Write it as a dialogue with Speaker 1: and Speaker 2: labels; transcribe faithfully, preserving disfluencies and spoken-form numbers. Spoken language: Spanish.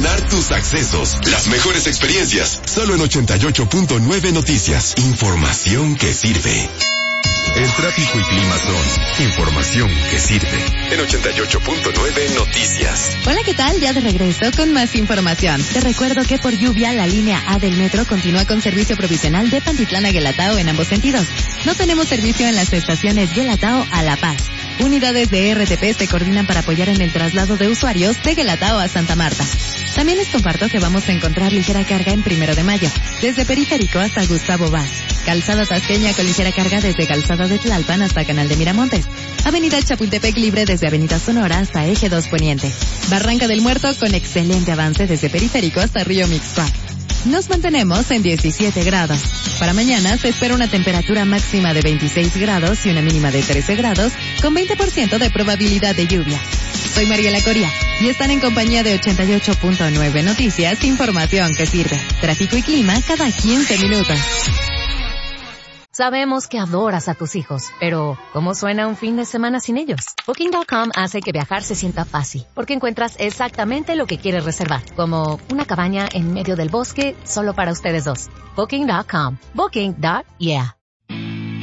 Speaker 1: llenar tus accesos. Las mejores experiencias, solo en ochenta y ocho punto nueve Noticias. Información que sirve. El tráfico y clima son información que sirve. En ochenta y ocho punto nueve Noticias.
Speaker 2: Hola, ¿qué tal? Ya de regreso con más información. Te recuerdo que por lluvia la línea A del metro continúa con servicio provisional de Pantitlán a Guelatao en ambos sentidos. No tenemos servicio en las estaciones Guelatao a La Paz. Unidades de R T P se coordinan para apoyar en el traslado de usuarios de Guelatao a Santa Marta. También les comparto que vamos a encontrar ligera carga en Primero de Mayo, desde Periférico hasta Gustavo Vaz. Calzada Tasqueña con ligera carga desde Calzada de Tlalpan hasta Canal de Miramontes. Avenida Chapultepec libre desde Avenida Sonora hasta Eje dos Poniente. Barranca del Muerto con excelente avance desde Periférico hasta Río Mixcoac. Nos mantenemos en diecisiete grados. Para mañana se espera una temperatura máxima de veintiséis grados y una mínima de trece grados, con veinte por ciento de probabilidad de lluvia. Soy Mariela Coria y están en compañía de ochenta y ocho punto nueve Noticias, información que sirve. Tráfico y clima cada quince minutos.
Speaker 3: Sabemos que adoras a tus hijos, pero ¿cómo suena un fin de semana sin ellos? Booking punto com hace que viajar se sienta fácil, porque encuentras exactamente lo que quieres reservar, como una cabaña en medio del bosque solo para ustedes dos. Booking punto com. Booking. Yeah.